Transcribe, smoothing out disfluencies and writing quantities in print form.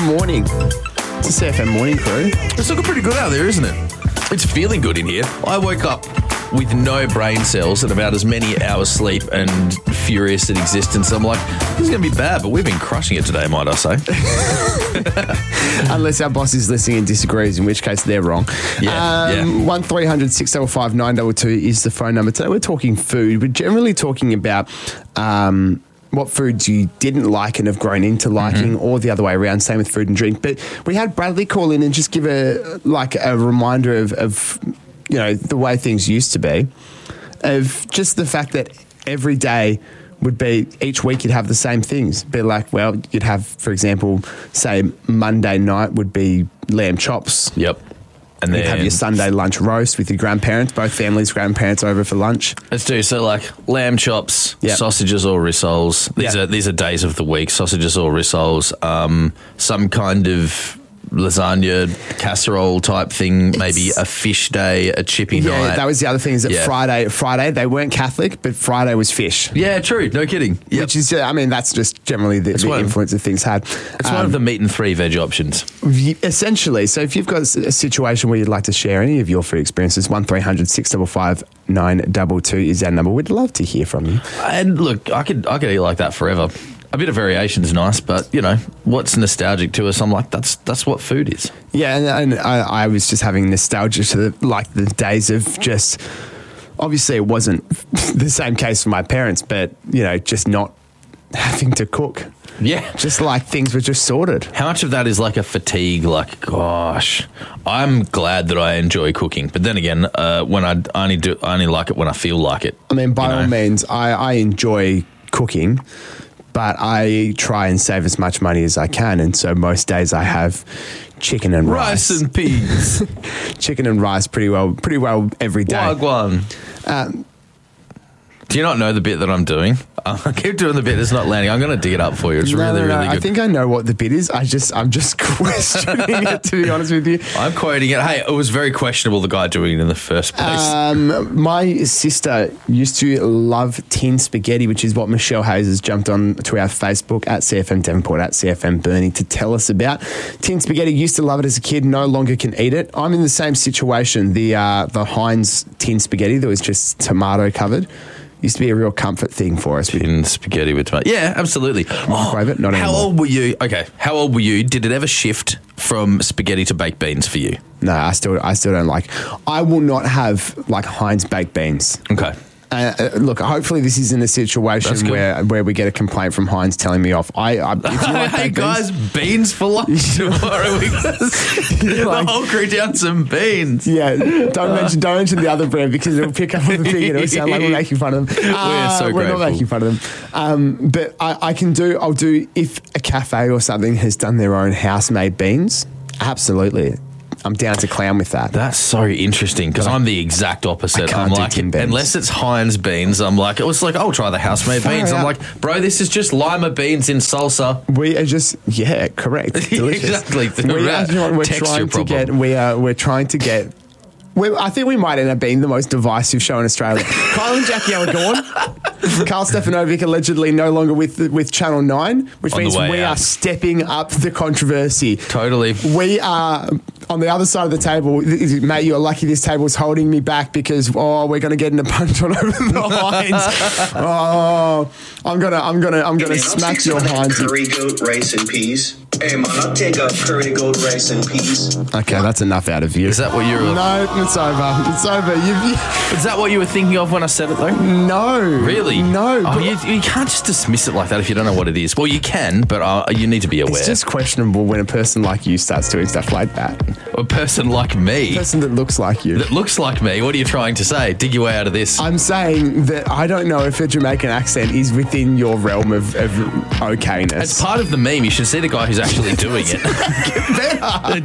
morning. It's a CFM morning crew. It's looking pretty good out there, isn't it? It's feeling good in here. I woke up with no brain cells and about as many hours sleep and furious at existence. I'm like, this is going to be bad, but we've been crushing it today, might I say. Unless our boss is listening and disagrees, in which case they're wrong. Yeah. 1300 655 922 is the phone number. Today we're talking food. We're generally talking about what foods you didn't like and have grown into liking, or the other way around, same with food and drink. But we had Bradley call in and just give a reminder of you know, the way things used to be, of just the fact that every day would be, each week you'd have the same things. Be like, well, you'd have, for example, say Monday night would be lamb chops. Yep. And You'd then have your Sunday lunch roast with your grandparents, both families' grandparents over for lunch. let's do so like lamb chops, Yep. sausages or rissoles. These are days of the week. Sausages or rissoles. Some kind of lasagna casserole type thing. Maybe a fish day, a chippy Yeah, night. that was the other thing, is that Yeah. Friday, they weren't Catholic, but Friday was fish. Yeah, true. No kidding. Yep. Which is, I mean, that's just generally the one of- influence that things had. It's one of the meat and 3 veg options. Essentially. So if you've got a situation where you'd like to share any of your food experiences, 1300 655 922 is our number. We'd love to hear from you. And look, I could eat like that forever. A bit of variation is nice, but you know what's nostalgic to us? I'm like, that's what food is. Yeah, and I was just having nostalgia to the days of just, obviously it wasn't the same case for my parents, but you know, just not having to cook. Yeah. Just like things were just sorted. How much of that is like a fatigue? Like, gosh, I'm glad that I enjoy cooking, but then again, when I only like it when I feel like it. I mean, by you all know? means, I enjoy cooking, but I try and save as much money as I can, and so most days I have chicken and rice. Rice and peas. Chicken and rice pretty well every day. Wagwan. Do you not know the bit that I'm doing? I keep doing the bit that's not landing. I'm going to dig it up for you. It's really good. I think I know what the bit is. I'm just questioning it, to be honest with you. I'm quoting it. Hey, it was very questionable, the guy doing it in the first place. My sister used to love tin spaghetti, which is what Michelle Hayes has jumped on to our Facebook at CFM Devonport, at CFM Burnie, to tell us about. Tin spaghetti, used to love it as a kid, no longer can eat it. I'm in the same situation. The Heinz tin spaghetti that was just tomato covered used to be a real comfort thing for us. In spaghetti with tomato. Yeah, absolutely. Microwave it, not how anymore. old were you? Okay, how old were you? Did it ever shift from spaghetti to baked beans for you? No, I still don't like. I will not have like Heinz baked beans. Okay. Look, hopefully this isn't a That's situation good. where we get a complaint from Heinz telling me off. If you like Hey baked guys, beans for lunch tomorrow. The whole crew down some beans. Yeah, don't mention the other brand, because it'll pick up on the pig and it'll sound like we're making fun of them. We're so We're not grateful. making fun of them. But I'll do, if a cafe or something has done their own house-made beans, absolutely. I'm down to clown with that. That's so interesting, because I'm the exact opposite. can't I'm do like, tin beans. unless it's Heinz beans, I'm like, it was like, I'll try the house-made Far beans. I'm out. like, bro, this is just lima beans in salsa. We are just, yeah, correct. Delicious. Exactly. We're trying to get. I think we might end up being the most divisive show in Australia. Kyle and Jackie are gone. Carl Stefanovic allegedly no longer with Channel 9, which On the means way we out. are stepping up the controversy. Totally. We are on the other side of the table. Mate, you're lucky this table's holding me back, because we're going to get in a punch on over the Heinz. I'm gonna smack your Heinz. Curry goat rice and peas. Hey man, I'll take a curry goat rice and peas. Okay, that's enough out of you. Is that what you were... No, it's over. It's over. Is that what you were thinking of when I said it, though? No. Really? No. Oh, but you can't just dismiss it like that if you don't know what it is. Well, you can, but you need to be aware. it's just questionable when a person like you starts doing stuff like that. A person like me A person that looks like you. that looks like me. What are you trying to say? Dig your way out of this. I'm saying that I don't know if a Jamaican accent is within your realm of okayness. It's part of the meme. You should see the guy who's actually doing it. Better.